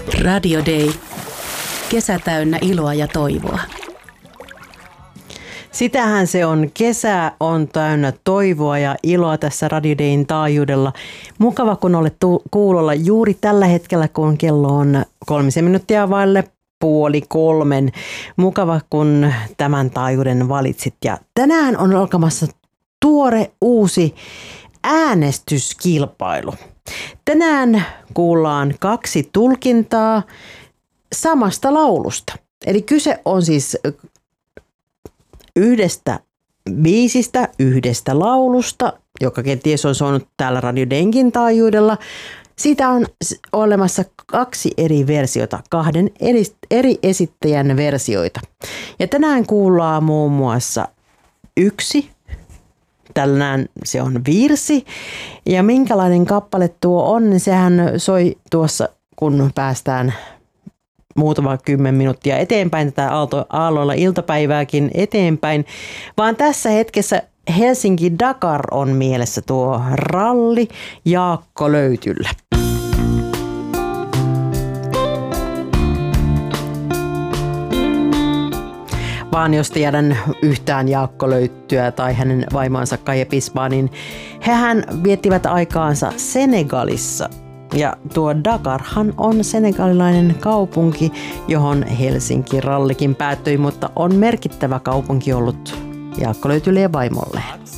Radio Day. Kesä täynnä iloa ja toivoa. Sitähän se on. Kesä on täynnä toivoa ja iloa tässä Radio Dayn taajuudella. Mukava, kun olet kuulolla juuri tällä hetkellä, kun kello on 3 minuuttia vaille 2:30. Mukava, kun tämän taajuuden valitsit. Ja tänään on alkamassa tuore uusi äänestyskilpailu. Tänään kuullaan 2 tulkintaa samasta laulusta. Eli kyse on siis yhdestä biisistä, yhdestä laulusta, joka kenties on soinut täällä Radio Daynkin taajuudella. Siitä on olemassa 2 eri versiota, 2 eri esittäjän versioita. Ja tänään kuullaan muun muassa 1. Tällään se on virsi. Ja minkälainen kappale tuo on, niin sehän soi tuossa, kun päästään muutama 10 minuuttia eteenpäin, tätä aalloilla iltapäivääkin eteenpäin. Vaan tässä hetkessä Helsinki-Dakar on mielessä tuo ralli Jaakko Löytyllä. Vaan jos tiedän yhtään Jaakko Löyttyä tai hänen vaimaansa Kaija Pismaa, niin hehän viettivät aikaansa Senegalissa. Ja tuo Dakarhan on senegalilainen kaupunki, johon Helsinki-rallikin päättyi, mutta on merkittävä kaupunki ollut Jaakko Löytylle ja vaimolleen.